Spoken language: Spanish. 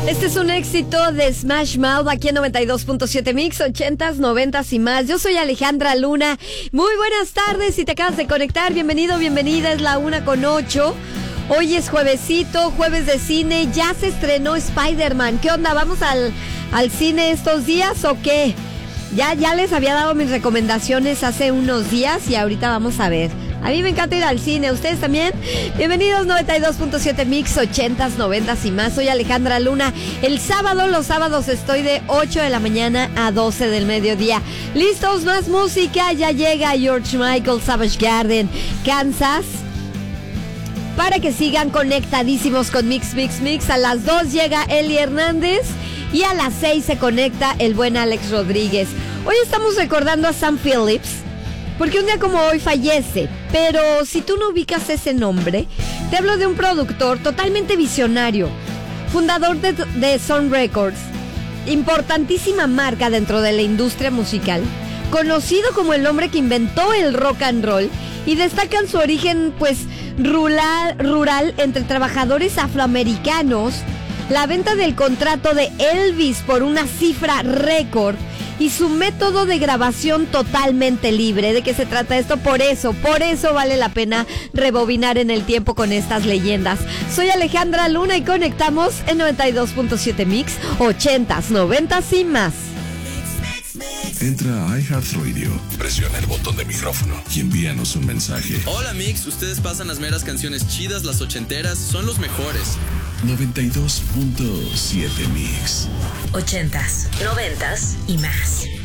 Este es un éxito de Smash Mouth aquí en 92.7 Mix, 80s, 90s y más. Yo soy Alejandra Luna. Muy buenas tardes, si te acabas de conectar, bienvenido, bienvenida, es la 1:08. Hoy es juevesito, jueves de cine, ya se estrenó Spider-Man. ¿Qué onda? ¿Vamos al cine estos días o qué? Ya les había dado mis recomendaciones hace unos días y ahorita vamos a ver. A mí me encanta ir al cine, ¿ustedes también? Bienvenidos 92.7 Mix, 80s, 90s y más. Soy Alejandra Luna. Los sábados estoy de 8 de la mañana a 12 del mediodía. ¿Listos? Más música. Ya llega George Michael, Savage Garden, Kansas. Para que sigan conectadísimos con Mix. A las 2 llega Eli Hernández y a las 6 se conecta el buen Alex Rodríguez. Hoy estamos recordando a Sam Phillips, porque un día como hoy fallece, pero si tú no ubicas ese nombre, te hablo de un productor totalmente visionario, fundador de Sun Records, importantísima marca dentro de la industria musical, conocido como el hombre que inventó el rock and roll, y destacan su origen pues rural entre trabajadores afroamericanos, la venta del contrato de Elvis por una cifra récord, y su método de grabación totalmente libre. ¿De qué se trata esto? Por eso vale la pena rebobinar en el tiempo con estas leyendas. Soy Alejandra Luna y conectamos en 92.7 Mix, 80s, 90s y más. Entra a iHeartRadio, presiona el botón de micrófono y envíanos un mensaje. Hola Mix, ustedes pasan las meras canciones chidas, las ochenteras, son los mejores. 92.7 Mix. 80s, 90s y más.